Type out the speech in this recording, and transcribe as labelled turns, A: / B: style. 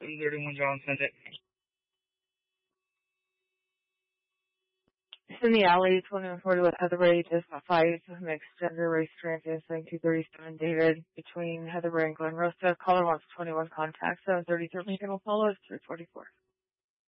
A: 731 John, send it.
B: It's in the alley, 2140 with Heatherbury, just 5, mixed gender, race, transient, 237, David, between Heatherbury and Glen Rosa. Caller wants 21 contacts, 733 Lincoln will follow us, 344.